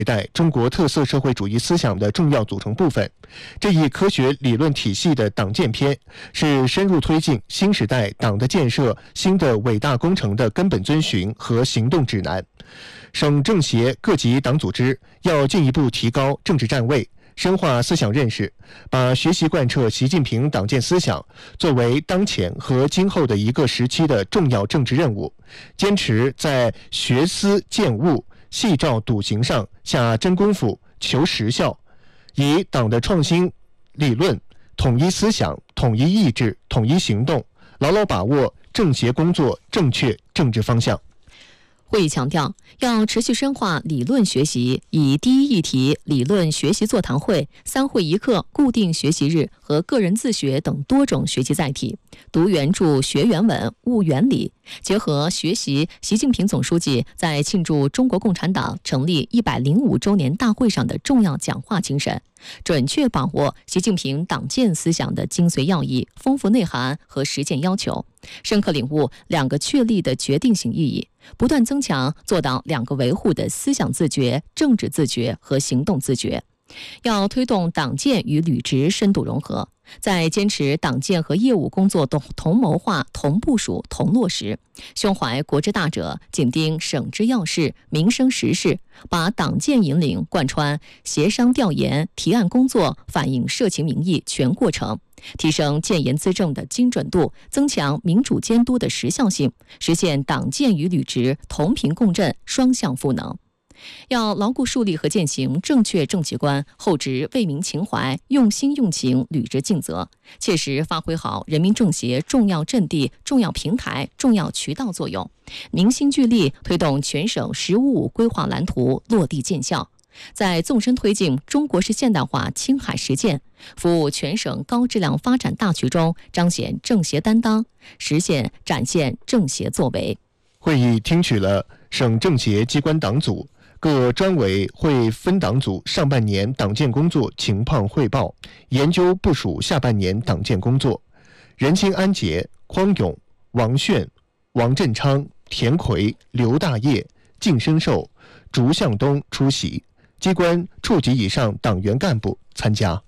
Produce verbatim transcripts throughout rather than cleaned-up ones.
代中国特色社会主义思想的重要组成部分。这一科学理论体系的党建篇，是深入推进新时代党的建设新的伟大工程的根本遵循和行动指南。省政协各级党组织要进一步提高政治站位，深化思想认识，把学习贯彻习近平党建思想作为当前和今后的一个时期的重要政治任务，坚持在学思践悟、细照笃行上下真功夫、求实效，以党的创新理论、统一思想、统一意志、统一行动，牢牢把握政协工作正确政治方向。 会议强调，要持续深化理论学习，以第一议题理论学习座谈会、三会一课、固定学习日和个人自学等多种学习载体，读原著、学原文、悟原理，结合学习习近平总书记在庆祝中国共产党成立一百零五周年大会上的重要讲话精神，准确把握习近平党建思想的精髓要义、丰富内涵和实践要求，深刻领悟两个确立的决定性意义，不断增强做到两个维护的思想自觉、政治自觉和行动自觉。要推动党建与履职深度融合，在坚持党建和业务工作同同谋划、同部署、同落实，胸怀国之大者，紧盯省之要事、民生时事，把党建引领贯穿协商调研、提案工作，反映社情民意全过程，提升建言资政的精准度，增强民主监督的时效性，实现党建与履职同频共振、双向赋能。要牢固树立和践行正确政绩观，厚植为民情怀，用心用情履职尽责，切实发挥好人民政协重要阵地、重要平台、重要渠道作用，凝心聚力推动全省“十五五”规划蓝图落地见效，在纵深推进中国式现代化青海实践，服务全省高质量发展大局中彰显政协担当，实现展现政协作为。 会议听取了省政协机关党组、各专委会分党组上半年党建工作情况汇报，研究部署下半年党建工作。任清安杰、匡勇、王炫、王振昌、田奎、刘大业、靳生寿、竺向东出席，机关处级以上党员干部参加。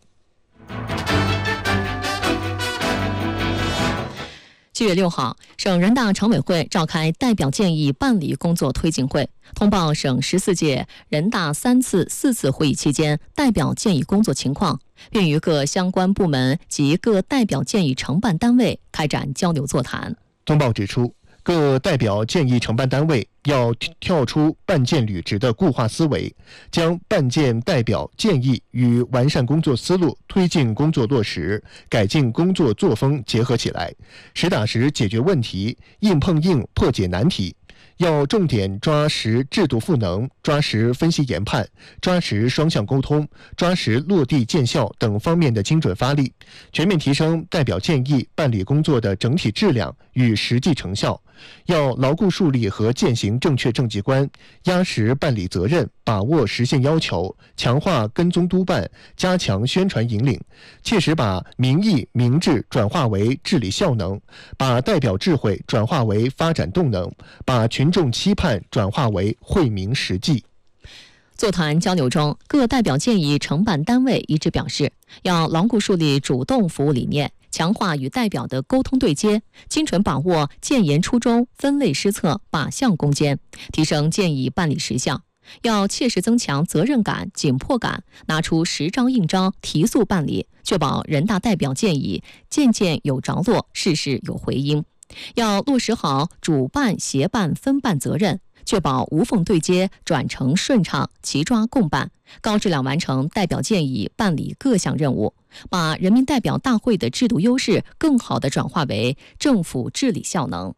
七月六号，省人大常委会召开代表建议办理工作推进会，通报省十四届人大三次、四次会议期间代表建议工作情况，并与各相关部门及各代表建议承办单位开展交流座谈。 通报指出，各代表建议承办单位要跳出办建履职的固化思维，将办建代表建议与完善工作思路、推进工作落实、改进工作作风结合起来，实打实解决问题，硬碰硬破解难题。要重点抓实制度赋能，抓实分析研判，抓实双向沟通，抓实落地见效等方面的精准发力，全面提升代表建议办理工作的整体质量与实际成效。要牢固树立和践行正确政绩观，压实办理责任，把握实现要求，强化跟踪督办，加强宣传引领，切实把民意民治转化为治理效能，把代表智慧转化为发展动能，把群众期盼转化为惠民实际。 座谈交流中，各代表建议承办单位一致表示，要牢固树立主动服务理念，强化与代表的沟通对接，精准把握建言初衷，分类施策，靶向攻坚，提升建议办理实效。要切实增强责任感、紧迫感，拿出实招硬招，提速办理，确保人大代表建议件件有着落，事事有回音。要落实好主办、协办、分办责任，确保无缝对接、转承顺畅、齐抓共办，高质量完成代表建议办理各项任务，把人民代表大会的制度优势更好地转化为政府治理效能。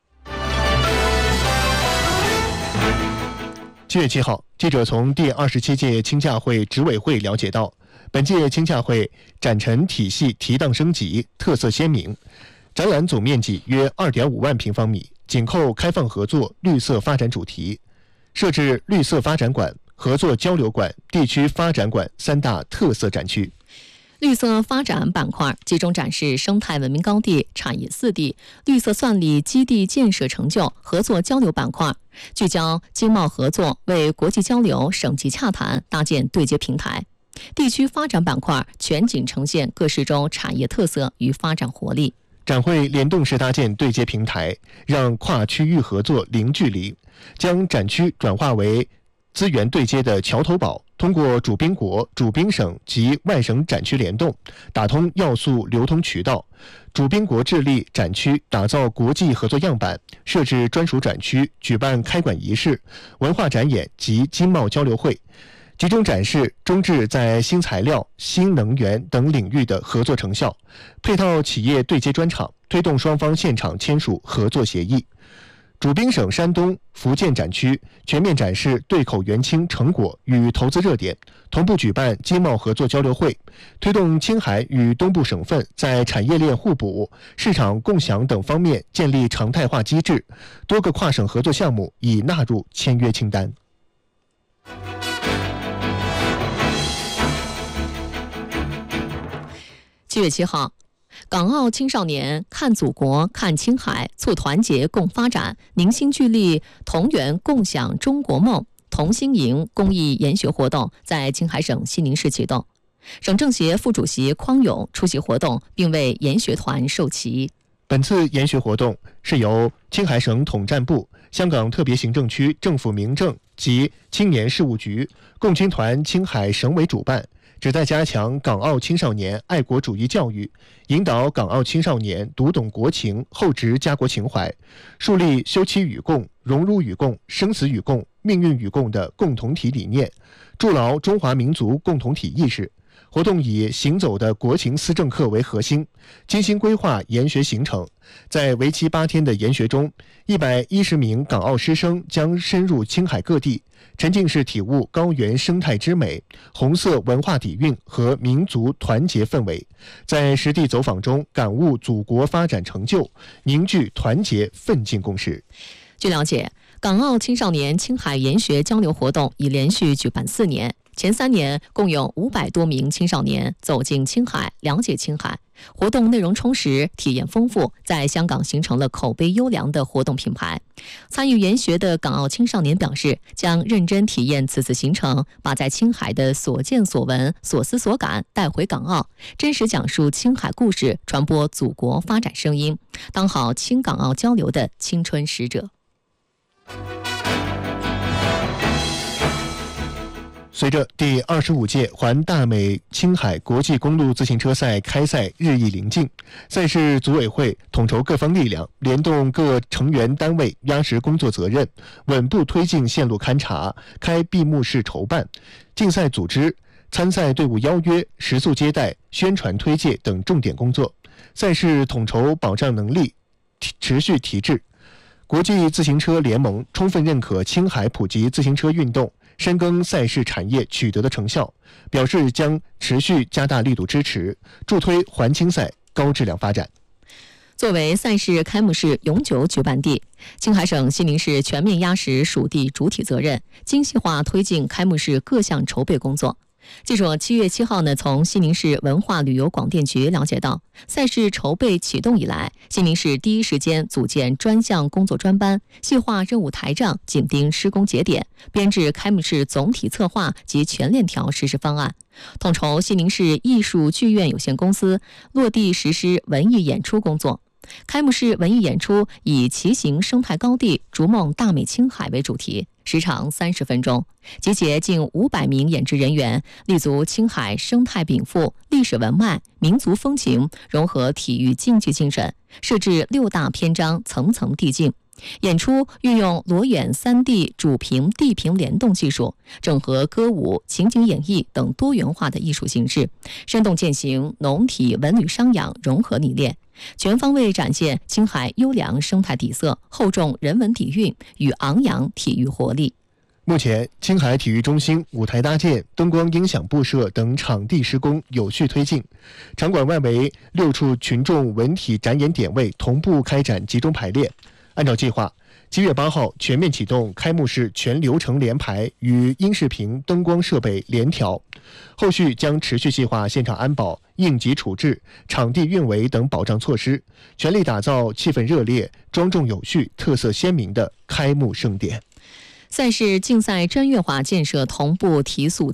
七月七号，记者从第二十七届青洽会执委会了解到，本届青洽会展陈体系提档升级，特色鲜明，展览总面积约 二点五万平方米，紧扣开放合作、绿色发展主题，设置绿色发展馆、合作交流馆、地区发展馆三大特色展区。 绿色发展板块集中展示生态文明高地、产业四地、绿色算力基地建设成就、合作交流板块，聚焦经贸合作，为国际交流、省级洽谈搭建对接平台。地区发展板块全景呈现各市州产业特色与发展活力。 展会联动式搭建对接平台，让跨区域合作零距离，将展区转化为资源对接的桥头堡，通过主宾国、主宾省及外省展区联动，打通要素流通渠道。主宾国致力展区打造国际合作样板，设置专属展区，举办开馆仪式、文化展演及经贸交流会，集中展示中智在新材料、新能源等领域的合作成效，配套企业对接专场，推动双方现场签署合作协议。主宾省山东、福建展区全面展示对口援青成果与投资热点，同步举办经贸合作交流会，推动青海与东部省份在产业链互补、市场共享等方面建立常态化机制，多个跨省合作项目已纳入签约清单。 七月七号，港澳青少年看祖国、看青海，促团结共发展，凝心聚力，同圆共享中国梦同心营公益研学活动在青海省西宁市启动。省政协副主席匡勇出席活动，并为研学团授旗。 本次研学活动是由青海省统战部、香港特别行政区政府民政及青年事务局共青团青海省委主办，旨在加强港澳青少年爱国主义教育，引导港澳青少年读懂国情、厚植家国情怀，树立休戚与共、荣辱与共、生死与共、命运与共的共同体理念，筑牢中华民族共同体意识。活动以行走的国情思政课为核心，精心规划研学行程。在为期八天的研学中，一百一十名港澳师生将深入青海各地，沉浸式体悟高原生态之美、红色文化底蕴和民族团结氛围，在实地走访中感悟祖国发展成就，凝聚团结奋进共识。 据了解，港澳青少年青海研学交流活动已连续举办四年。前三年共有五百多名青少年走进青海，了解青海。活动内容充实，体验丰富，在香港形成了口碑优良的活动品牌。参与研学的港澳青少年表示，将认真体验此次行程，把在青海的所见所闻、所思所感带回港澳，真实讲述青海故事，传播祖国发展声音，当好青港澳交流的青春使者。 随着第二十五届环大美青海国际公路自行车赛开赛日益临近，赛事组委会统筹各方力量，联动各成员单位压实工作责任，稳步推进线路勘察、开闭幕式筹办、竞赛组织、参赛队伍邀约、食宿接待、宣传推介等重点工作。赛事统筹保障能力持续提质。国际自行车联盟充分认可青海普及自行车运动深耕赛事产业取得的成效，表示将持续加大力度支持，助推环青赛高质量发展。 作为赛事开幕式永久举办地，青海省西宁市全面压实属地主体责任，精细化推进开幕式各项筹备工作。记者七月七号呢，从西宁市文化旅游广电局了解到，赛事筹备启动以来，西宁市第一时间组建专项工作专班，细化任务台账，紧盯施工节点，编制开幕式总体策划及全链条实施方案，统筹西宁市艺术剧院有限公司落地实施文艺演出工作。开幕式文艺演出以骑行生态高地，逐梦大美青海为主题，时长三十分钟，集结近五百名演职人员，立足青海生态禀赋、历史文脉、民族风情，融合体育竞技精神，设置六大篇章，层层递进。演出运用裸眼 三 D 主屏地屏联动技术，整合歌舞、情景演绎等多元化的艺术形式，生动践行农体文旅商养融合理念，全方位展现青海优良生态底色、厚重人文底蕴与昂扬体育活力。 目前，青海体育中心舞台搭建、灯光音响布设等场地施工有序推进，场馆外围六处群众文体展演点位同步开展集中排练。按照计划， 七月八号全面启动开幕式全流程联排与音视频灯光设备联调，后续将持续细化现场安保、应急处置、场地运维等保障措施，全力打造气氛热烈、庄重有序、特色鲜明的开幕盛典。 赛事竞赛专业化建设同步提速